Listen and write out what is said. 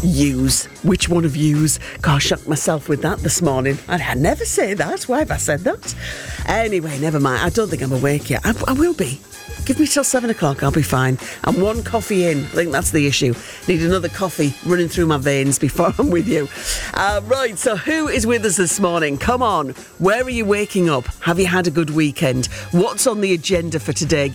yous. Which one of yous? God, I shocked myself with that this morning. I never say that. Why have I said that? Anyway, never mind. I don't think I'm awake yet. I will be. Give me till 7 o'clock, I'll be fine. I'm one coffee in. I think that's the issue. Need another coffee running through my veins before I'm with you. Right, so who is with us this morning? Come on. Where are you waking up? Have you had a good weekend? What's on the agenda for today?